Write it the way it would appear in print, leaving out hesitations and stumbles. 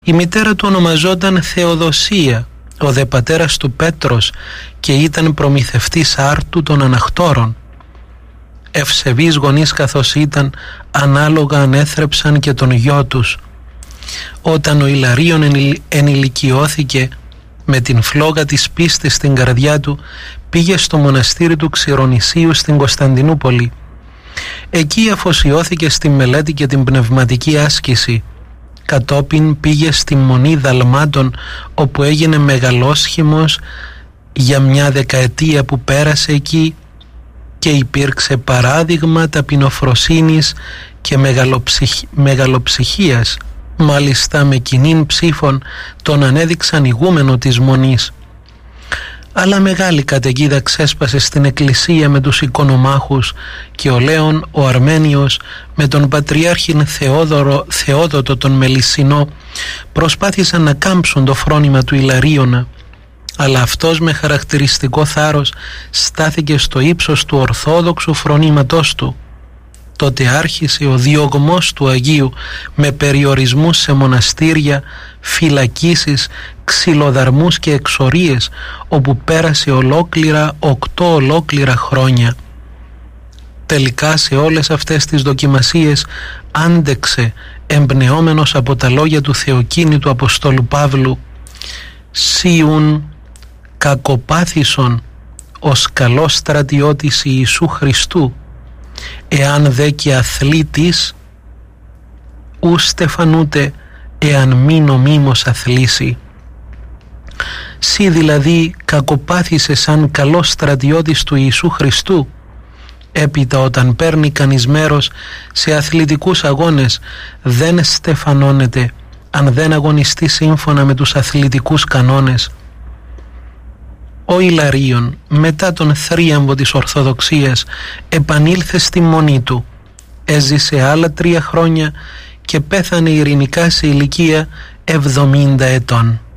Η μητέρα του ονομαζόταν Θεοδοσία, ο δε πατέρας του Πέτρος, και ήταν προμηθευτής άρτου των αναχτώρων. Ευσεβείς γονείς καθώς ήταν, ανάλογα ανέθρεψαν και τον γιο τους. Όταν ο Ιλαρίων ενηλικιώθηκε, με την φλόγα της πίστης στην καρδιά του, πήγε στο μοναστήρι του Ξηρονησίου στην Κωνσταντινούπολη. Εκεί αφοσιώθηκε στη μελέτη και την πνευματική άσκηση. Κατόπιν πήγε στη Μονή Δαλμάτων, όπου έγινε μεγαλόσχημος για μια δεκαετία που πέρασε εκεί και υπήρξε παράδειγμα ταπεινοφροσύνης και μεγαλοψυχίας. Μάλιστα με κοινήν ψήφων τον ανέδειξαν ηγούμενο της Μονής. Αλλά μεγάλη καταιγίδα ξέσπασε στην εκκλησία με τους οικονομάχους και ο Λέων ο Αρμένιος με τον Πατριάρχην Θεόδοτο τον Μελισσινό προσπάθησαν να κάμψουν το φρόνημα του Ιλαρίωνα, αλλά αυτός με χαρακτηριστικό θάρρος στάθηκε στο ύψος του ορθόδοξου φρονήματός του. Τότε άρχισε ο διωγμός του Αγίου με περιορισμούς σε μοναστήρια, φυλακίσεις, ξυλοδαρμούς και εξορίες, όπου πέρασε 8 ολόκληρα χρόνια. Τελικά σε όλες αυτές τις δοκιμασίες άντεξε, εμπνεόμενος από τα λόγια του Θεοκίνητου Αποστόλου Παύλου: «Σίουν κακοπάθησον ως καλός στρατιώτης Ιησού Χριστού, εάν δε και αθλήτης, ου στεφανούτε εάν μη νομίμως αθλήσει». Σύ δηλαδή κακοπάθησε σαν καλός στρατιώτης του Ιησού Χριστού. Έπειτα όταν παίρνει κανείς μέρος σε αθλητικούς αγώνες, δεν στεφανώνεται αν δεν αγωνιστεί σύμφωνα με τους αθλητικούς κανόνες. Ο Ιλαρίων μετά τον θρίαμβο της Ορθοδοξίας επανήλθε στη Μονή του. Έζησε άλλα 3 χρόνια και πέθανε ειρηνικά σε ηλικία 70 ετών.